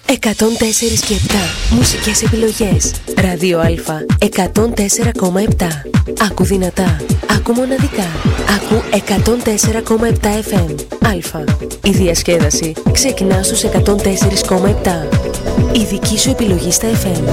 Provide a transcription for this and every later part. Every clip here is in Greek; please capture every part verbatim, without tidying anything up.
εκατόν τέσσερα και επτά. Μουσικές επιλογές. Ράδιο Α εκατόν τέσσερα κόμμα επτά. Άκου δυνατά. Άκου μοναδικά. Άκου εκατόν τέσσερα κόμμα επτά εφ εμ. Α. Η διασκέδαση ξεκινά στους εκατόν τέσσερα κόμμα επτά. Η δική σου επιλογή στα εφ εμ.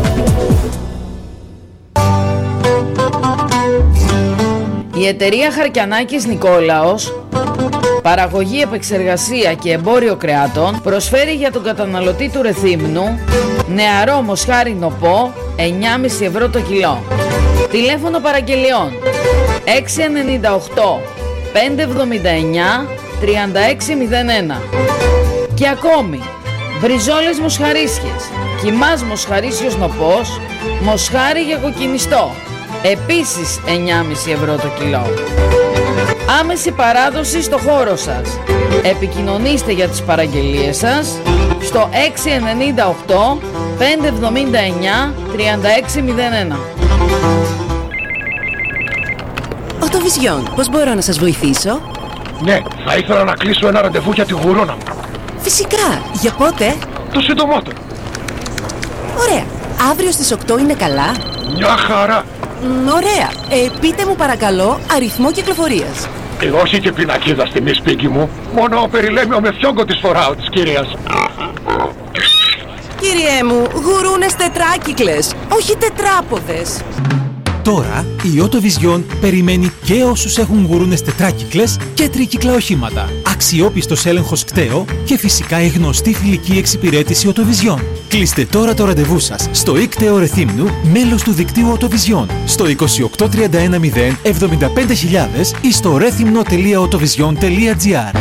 Η εταιρεία Χαρκιανάκης Νικόλαος, παραγωγή, επεξεργασία και εμπόριο κρεάτων, προσφέρει για τον καταναλωτή του Ρεθύμνου νεαρό μοσχάρι νοπό εννιά κόμμα πέντε ευρώ το κιλό. Τηλέφωνο παραγγελιών έξι εννιά οκτώ πέντε εβδομήντα εννιά τριάντα έξι μηδέν ένα. Και ακόμη μπριζόλες μοσχαρίσιες, κιμάς μοσχαρίσιος νοπός, μοσχάρι για κοκκινιστό, επίσης εννιά κόμμα πέντε ευρώ το κιλό. Άμεση παράδοση στο χώρο σας. Επικοινωνήστε για τις παραγγελίες σας στο έξι εννιά οκτώ πέντε εβδομήντα εννιά τριάντα έξι μηδέν ένα. Οτοβιζιόν, πώς μπορώ να σας βοηθήσω? Ναι, θα ήθελα να κλείσω ένα ραντεβού για τη γουρόνα μου. Φυσικά, για πότε? Το συντομότερο. Ωραία, αύριο στις οκτώ είναι καλά? Μια χαρά. Μ, ωραία, ε, πείτε μου παρακαλώ αριθμό κυκλοφορίας. Ε, όχι και πινακίδα στη μη σπίτι μου. Μόνο περιλέμιο με φιόγκο της φοράω της κυρίας. Κυριέ μου, γουρούνες τετράκυκλες, όχι τετράποδες. Τώρα η Οτοβιζιόν περιμένει και όσους έχουν γουρούνες τετράκυκλες και τρίκυκλα οχήματα. Αξιόπιστος έλεγχος κταίο και φυσικά η γνωστή φιλική εξυπηρέτηση Οτοβιζιόν. Κλείστε τώρα το ραντεβού σας στο ΙΚΤΕΟ Ρεθύμνου, μέλος του δικτύου Οτοβιζιόν, στο είκοσι οκτώ τριάντα ένα μηδέν εβδομήντα πέντε χιλιάδες ή στο ρεθύμνο τελεία οτοβιζιόν τελεία τζι άρ.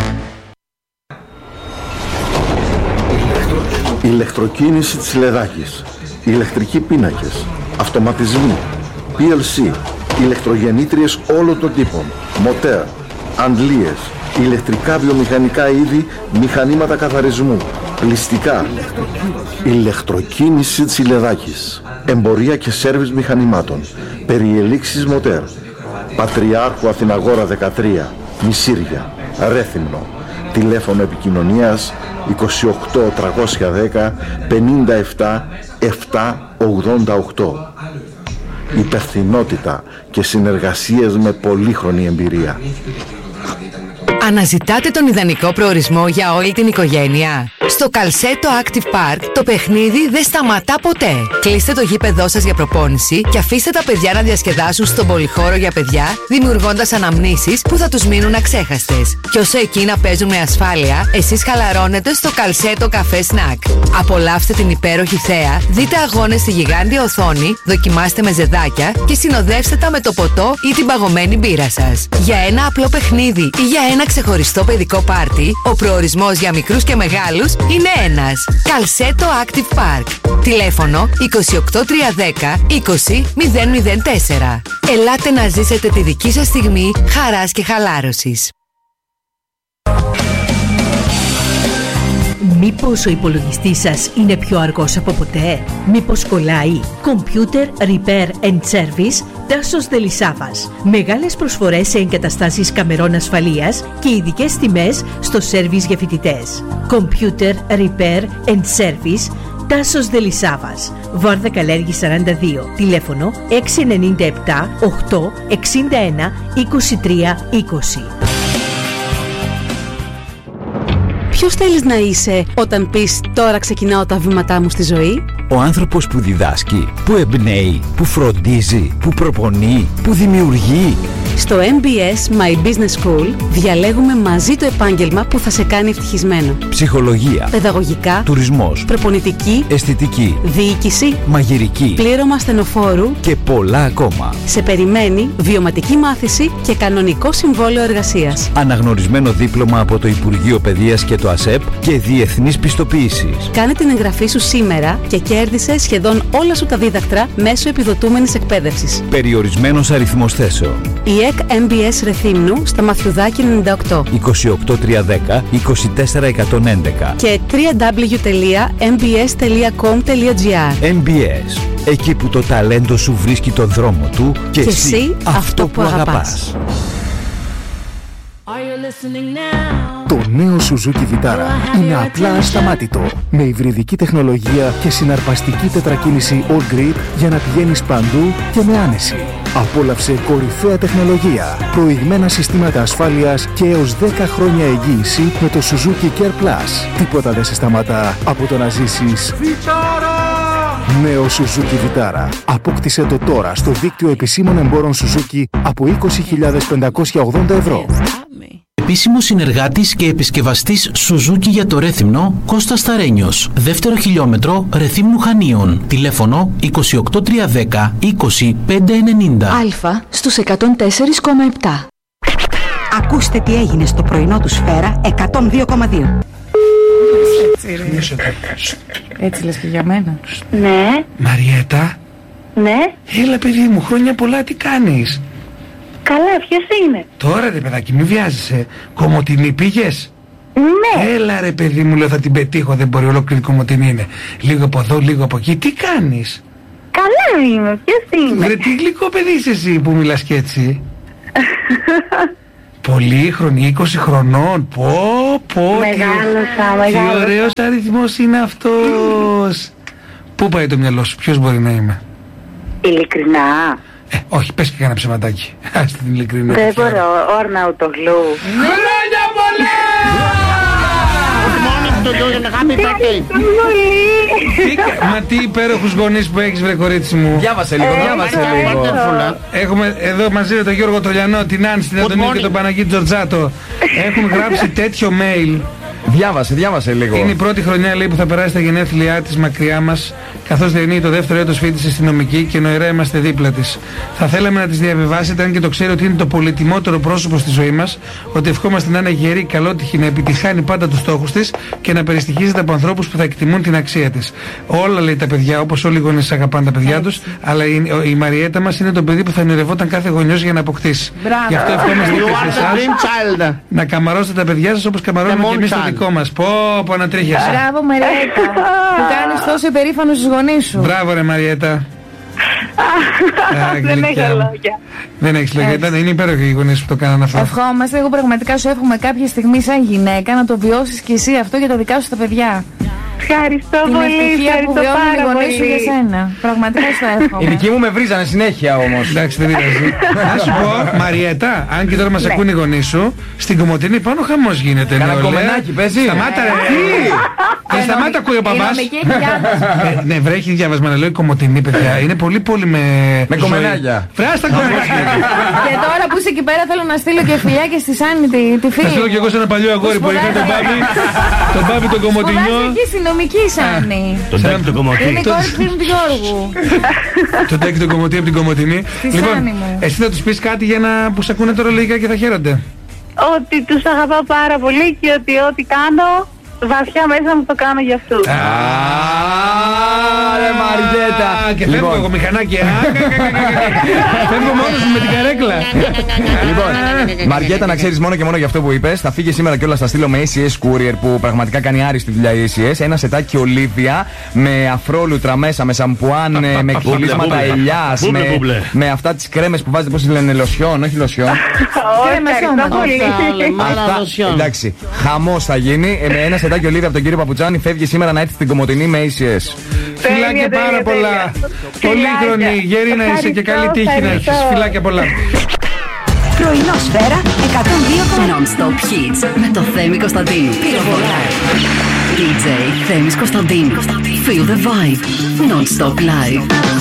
Ηλεκτροκίνηση της Λεδάκης. Ηλεκτρικοί πίνακες. Αυτοματισμοί. πι ελ σι. Ηλεκτρογεννήτριες όλων των τύπων. Μοτέρ. Αντλίες. Ηλεκτρικά βιομηχανικά είδη. Μηχανήματα καθαρισμού. Πλυστικά. Ηλεκτροκίνηση της Λεδάκης. Εμπορία και σέρβις μηχανημάτων. Περιελήξεις μοτέρ. Πατριάρχου Αθηναγόρα δεκατρία. Μισήρια. Ρέθυμνο. Τηλέφωνο επικοινωνίας είκοσι οκτώ τριακόσια δέκα πενήντα επτά επτακόσια ογδόντα οκτώ. Υπευθυνότητα και συνεργασίες με πολύχρονη εμπειρία. Αναζητάτε τον ιδανικό προορισμό για όλη την οικογένεια? Στο Καλσέτο Active Park το παιχνίδι δεν σταματά ποτέ. Κλείστε το γήπεδό σας για προπόνηση και αφήστε τα παιδιά να διασκεδάσουν στον πολυχώρο για παιδιά, δημιουργώντας αναμνήσεις που θα τους μείνουν αξέχαστες. Και όσο εκείνα παίζουν με ασφάλεια, εσείς χαλαρώνετε στο Καλσέτο Καφέ Σνακ. Απολαύστε την υπέροχη θέα, δείτε αγώνες στη γιγάντια οθόνη, δοκιμάστε με ζεδάκια και συνοδεύστε τα με το ποτό ή την παγωμένη μπύρα σας. Για ένα απλό παιχνίδι ή για ένα ξεχωριστό παιδικό πάρτι, ο προορισμός για μικρούς και μεγάλους είναι ένας. Καλσέτο Active Park. Τηλέφωνο είκοσι οκτώ τριακόσια δέκα είκοσι μηδέν μηδέν τέσσερα. Ελάτε να ζήσετε τη δική σας στιγμή χαράς και χαλάρωσης. Μήπως ο υπολογιστής σας είναι πιο αργός από ποτέ? Μήπως κολλάει? Computer Repair and Service Τάσος Δελισάβας. Μεγάλες προσφορές σε εγκαταστάσεις καμερών ασφαλείας και ειδικές τιμές στο σέρβις για φοιτητές. Computer Repair and Service Τάσος Δελισάβας. Βάρδα Καλέργη σαράντα δύο. Τηλέφωνο έξι εννιά επτά οκτώ εξήντα ένα είκοσι τρία είκοσι. Ποιος θέλεις να είσαι όταν πεις «Τώρα ξεκινάω τα βήματά μου στη ζωή»? Ο άνθρωπος που διδάσκει, που εμπνέει, που φροντίζει, που προπονεί, που δημιουργεί. Στο εμ μπι ες My Business School διαλέγουμε μαζί το επάγγελμα που θα σε κάνει ευτυχισμένο. Ψυχολογία, παιδαγωγικά, τουρισμός, προπονητική, αισθητική, διοίκηση, μαγειρική, πλήρωμα στενοφόρου και πολλά ακόμα. Σε περιμένει βιωματική μάθηση και κανονικό συμβόλαιο εργασίας. Αναγνωρισμένο δίπλωμα από το Υπουργείο Παιδείας και το ΑΣΕΠ και διεθνής πιστοποίησης. Κάνε την εγγραφή σου σήμερα και κέρδισε σχεδόν όλα σου τα δίδακτρα μέσω επιδοτούμενης εκπαίδευσης. Περιορισμένος αριθμός θέσεων. Η ΕΚ εμ μπι ες Ρεθύμνου στα Μαθιουδάκη ενενήντα οκτώ. είκοσι οκτώ τριακόσια δέκα είκοσι τέσσερα εκατόν έντεκα και double-u double-u double-u τελεία εμ μπι ες τελεία κομ τελεία τζι άρ. εμ μπι ες. Εκεί που το ταλέντο σου βρίσκει τον δρόμο του και, και εσύ, εσύ αυτό που αγαπάς. αγαπάς. Το νέο Suzuki Vitara είναι απλά ασταμάτητο. Με υβριδική τεχνολογία και συναρπαστική τετρακίνηση All Grip για να πηγαίνεις παντού και με άνεση. Απόλαυσε κορυφαία τεχνολογία, προηγμένα συστήματα ασφάλειας και έως δέκα χρόνια εγγύηση με το Suzuki Care Plus. Τίποτα δεν σε σταματά από το να ζήσεις νέο Suzuki Vitara. Απόκτησε το τώρα στο δίκτυο επισήμων εμπόρων Suzuki από είκοσι χιλιάδες πεντακόσια ογδόντα ευρώ. Επίσημος συνεργάτης και επισκευαστής Suzuki για το Ρέθυμνο, Κώστας Σταρένιος. Δεύτερο χιλιόμετρο Ρεθύμνου Χανίων. Τηλέφωνο είκοσι οκτώ τριακόσια δέκα είκοσι πέντε ενενήντα. Αλφα στους εκατόν τέσσερα κόμμα επτά. Ακούστε τι έγινε στο πρωινό του Σφαίρα εκατόν δύο κόμμα δύο. Έτσι, Έτσι λες και για μένα. Ναι. Μαριέτα. Ναι. Έλα παιδί μου, χρόνια πολλά, τι κάνεις? Καλά, ποιος είναι? Τώρα ρε παιδάκι, μη βιάζεσαι. Κομοτηνή πήγες? Ναι. Έλα ρε παιδί μου, λέω θα την πετύχω, δεν μπορεί, ολόκληρη Κομοτηνή είναι. Λίγο από εδώ, λίγο από εκεί, τι κάνεις? Καλά είμαι, ποιος είναι? Βρε τι γλυκό παιδί είσαι εσύ που μιλάς και έτσι. Πολύχρονη, είκοσι χρονών, πω πω. Μεγάλωσα, μεγάλωσα. Τι ωραίος αριθμός είναι αυτός. Πού πάει το μυαλό σου, ποιος μπορεί να είμαι? Ειλικρινά? Ε, όχι, πες και κανένα ψεματάκι. Ας την ειλικρινά. Δεν μπορώ, όρνα ουτογλού. Χρόνια πολλά! Μα τι υπέροχους γονείς που έχεις βρε κορίτσι μου. Διάβασε λίγο, διάβασε λίγο. Έχουμε εδώ μαζί με τον Γιώργο Τολιανό, την Άνση, την Αντωνίου και τον Παναγίτη Τζορτζάτο. Έχουν γράψει τέτοιο mail. Διάβασε, διάβασε λίγο. Είναι η πρώτη χρονιά, λέει, που θα περάσει τα γενέθλιά της μακριά μας, καθώς διανύει το δεύτερο έτος φοιτηση στη νομική και νοηρά είμαστε δίπλα της. Θα θέλαμε να της διαβιβάσετε, αν και το ξέρει ότι είναι το πολυτιμότερο πρόσωπο στη ζωή μας, ότι ευχόμαστε να είναι γερή, καλότυχη, να επιτυχάνει πάντα τους στόχους της και να περιστοιχίζεται από ανθρώπους που θα εκτιμούν την αξία της. Όλα, λέει, τα παιδιά, όπως όλοι οι γονείς αγαπάνε τα παιδιά τους, αλλά η, η Μαριέτα μας είναι το παιδί που θα ονειρευόταν κάθε γονιός για να αποκτήσει. Μπράβο. Γι' αυτό ευχόμαστε και σε εσάς να καμαρώσετε τα παιδιά σας όπως καμαρώνουμε και εμείς το δικό μας. Πω, πω, ανατρίχιασα. Μπράβο Μαριέτα, που κάνεις τόσο υπερήφανο στους γονείς σου. Μπράβο ρε Μαριέτα. Δεν έχω λόγια. Δεν έχεις λόγια, ήταν, είναι υπέροχοι οι γονείς που το κάνανε αυτό. Ευχόμαστε, εγώ πραγματικά σου εύχομαι κάποια στιγμή σαν γυναίκα να το βιώσεις και εσύ αυτό για τα δικά σου τα παιδιά. Ευχαριστώ την πολύ, ευχαριστώ πάρα πολύ. Σου για σένα. Πραγματικά σου εύχομαι. Οι δικοί μου με βρίζανε συνέχεια όμως. Εντάξει, δεν πειράζει. Να σου πω, Μαριέτα, αν και τώρα μας Ναι. ακούνε οι γονείς σου, στην Κομοτηνή πάνω χαμός γίνεται. Κάνα κομμενάκι παίζει. Σταμάτα ρε. Τι? σταμάτα ακούει ο παπάς. Ε, Ναι, βρέχει διάβασμα, να λέω η Κομοτηνή, παιδιά. Είναι πολύ πολύ με. Με κομμενάκια. Βράστα κομμενάκια. Και τώρα που είσαι εκεί πέρα θέλω να στείλω και φιλιά και στη Σάνη τη, τη φίλη. Θα στείλω και εγώ σε ένα παλιό αγόρι που είχε τον Μπάμπη. Τον Μπάμπη τον Κομοτηνιό. Σπουδάζει εκεί στη νομική Σάνη. Τον Τάκη τον Κομωτή. Είναι η κόρη του φίλου του Γιώργου. Τον Τάκη τον Κομωτή από την Κομοτηνή. Λοιπόν, εσύ θα τους πεις κάτι για να που σ' ακούνε τώρα λογικά και θα χαίρονται? Ότι τους αγαπάω πάρα πολύ και ότι ό,τι κάνω βαθιά μέσα μου το κάνω για αυτούς. Άρε Μαριέτα. Και φεύγω εγώ μηχανάκι. Φεύγω μόνος μου με την καρέκλα. Λοιπόν, Μαριέτα, να ξέρεις μόνο και μόνο για αυτό που είπες, θα φύγει σήμερα κιόλας, θα στείλω με έι σι ες Courier που πραγματικά κάνει άριστη δουλειά η έι σι ες. Ένα σετάκι Ολίβια με αφρόλουτρα μέσα, με σαμπουάν, με κολλήσματα ελιάς, με αυτά τις κρέμες που βάζετε, πώς λένε, λοσιόν, όχι λοσιόν. Εντάξει, χαμός θα γίνει. Με ένα σετάκι Ολίβια από τον κύριο Παπουτσάνη φεύγει σήμερα να έρθει στην Κομοτηνή με έι σι ες. Φιλάκια πάρα πολλά. Πολύχρονη, γέρη να είσαι και καλή τύχη να έχεις. Φιλάκια πολλά. Πρωινό Σφαίρα εκατόν δύο κόμμα επτά. Non-stop hits με το Θέμη Κωνσταντίνου. Πυροβολά. ντι τζέι Θέμης Κωνσταντίνου. Feel the vibe. Non-stop live.